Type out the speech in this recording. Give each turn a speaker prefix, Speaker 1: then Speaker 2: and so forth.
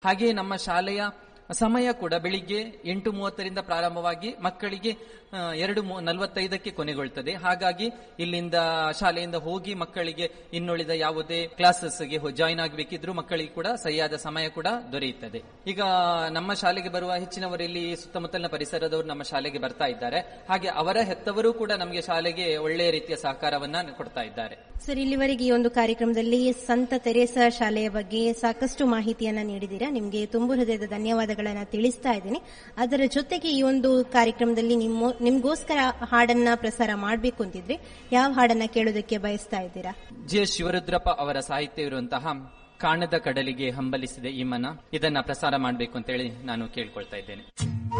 Speaker 1: ಹಾಗೆಯೇ ನಮ್ಮ ಶಾಲೆಯ ಸಮಯ ಕೂಡ ಬೆಳಿಗ್ಗೆ 8:30 ಪ್ರಾರಂಭವಾಗಿ ಮಕ್ಕಳಿಗೆ 2:45 ಕೊನೆಗೊಳ್ಳುತ್ತದೆ. ಹಾಗಾಗಿ ಇಲ್ಲಿಂದ ಶಾಲೆಯಿಂದ ಹೋಗಿ ಮಕ್ಕಳಿಗೆ ಇನ್ನುಳಿದ ಯಾವುದೇ ಕ್ಲಾಸಸ್ಗೆ ಜಾಯಿನ್ ಆಗಬೇಕಿದ್ರೂ ಮಕ್ಕಳಿಗೆ ಕೂಡ ಸರಿಯಾದ ಸಮಯ ಕೂಡ ದೊರೆಯುತ್ತದೆ. ಈಗ ನಮ್ಮ ಶಾಲೆಗೆ ಬರುವ ಹೆಚ್ಚಿನವರು ಇಲ್ಲಿ ಸುತ್ತಮುತ್ತಲಿನ ಪರಿಸರದವರು ನಮ್ಮ ಶಾಲೆಗೆ ಬರ್ತಾ ಇದ್ದಾರೆ. ಹಾಗೆ ಅವರ ಹೆತ್ತವರು ಕೂಡ ನಮಗೆ ಶಾಲೆಗೆ ಒಳ್ಳೆಯ ರೀತಿಯ ಸಹಕಾರವನ್ನ ಕೊಡ್ತಾ ಇದ್ದಾರೆ.
Speaker 2: ಸರ್, ಇಲ್ಲಿವರೆಗೆ ಈ ಒಂದು ಕಾರ್ಯಕ್ರಮದಲ್ಲಿ ಸಂತ ತೆರೇಸಾ ಶಾಲೆಯ ಬಗ್ಗೆ ಸಾಕಷ್ಟು ಮಾಹಿತಿಯನ್ನ ನೀಡಿದ್ದೀರಾ. ನಿಮಗೆ ತುಂಬು ಹೃದಯದ ಧನ್ಯವಾದಗಳನ್ನ ತಿಳಿಸ್ತಾ ಇದ್ದೀನಿ. ಅದರ ಜೊತೆಗೆ ಈ ಒಂದು ಕಾರ್ಯಕ್ರಮದಲ್ಲಿ ನಿಮ್ಗೋಸ್ಕರ ಹಾಡನ್ನ ಪ್ರಸಾರ ಮಾಡಬೇಕು ಅಂತಿದ್ರೆ ಯಾವ ಹಾಡನ್ನ ಕೇಳೋದಕ್ಕೆ ಬಯಸ್ತಾ ಇದ್ದೀರಾ?
Speaker 1: ಜಿ.ಎಸ್. ಶಿವರುದ್ರಪ್ಪ ಅವರ ಸಾಹಿತ್ಯ ಇರುವಂತಹ ಕಾಣದ ಕಡಲಿಗೆ ಹಂಬಲಿಸಿದೆ ಈ ಮನ, ಇದನ್ನ ಪ್ರಸಾರ ಮಾಡಬೇಕು ಅಂತೇಳಿ ನಾನು ಕೇಳ್ಕೊಳ್ತಾ ಇದ್ದೇನೆ.